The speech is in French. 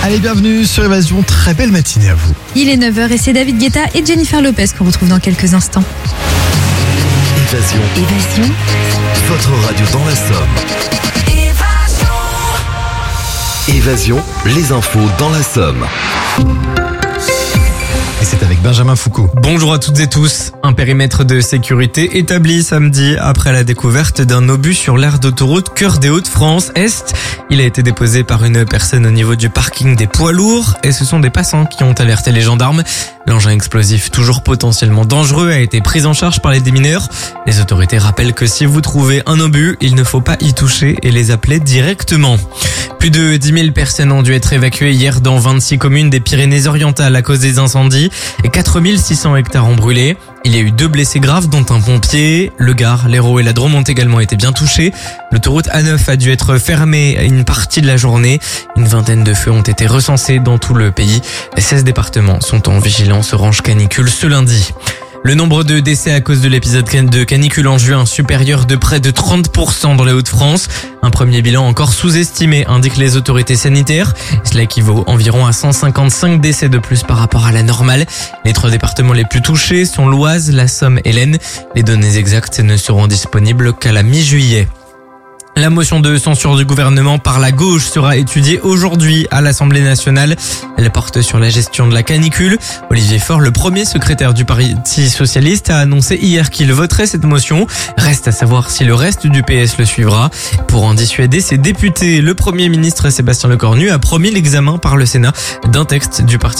Allez, bienvenue sur Évasion, très belle matinée à vous. Il est 9h et c'est David Guetta et Jennifer Lopez qu'on retrouve dans quelques instants. Évasion, votre radio dans la Somme. Évasion, les infos dans la Somme. Et c'est avec Benjamin Foucault. Bonjour à toutes et tous. Un périmètre de sécurité établi samedi après la découverte d'un obus sur l'aire d'autoroute Cœur des Hauts-de-France Est. Il a été déposé par une personne au niveau du parking des poids lourds et ce sont des passants qui ont alerté les gendarmes. L'engin explosif, toujours potentiellement dangereux, a été pris en charge par les démineurs. Les autorités rappellent que si vous trouvez un obus, il ne faut pas y toucher et les appeler directement. Plus de 10 000 personnes ont dû être évacuées hier dans 26 communes des Pyrénées-Orientales à cause des incendies et 4 600 hectares ont brûlé. Il y a eu 2 blessés graves dont un pompier. Le Gard, l'Hérault et la Drôme ont également été bien touchés. L'autoroute A9 a dû être fermée une partie de la journée. Une vingtaine de feux ont été recensés dans tout le pays. 16 départements sont en vigilance orange canicule ce lundi. Le nombre de décès à cause de l'épisode de canicule en juin supérieur de près de 30% dans les Hauts-de-France. Un premier bilan encore sous-estimé, indiquent les autorités sanitaires. Cela équivaut environ à 155 décès de plus par rapport à la normale. Les 3 départements les plus touchés sont l'Oise, la Somme et l'Aisne. Les données exactes ne seront disponibles qu'à la mi-juillet. La motion de censure du gouvernement par la gauche sera étudiée aujourd'hui à l'Assemblée nationale. Elle porte sur la gestion de la canicule. Olivier Faure, le premier secrétaire du Parti socialiste, a annoncé hier qu'il voterait cette motion. Reste à savoir si le reste du PS le suivra. Pour en dissuader ses députés, le Premier ministre Sébastien Lecornu a promis l'examen par le Sénat d'un texte du Parti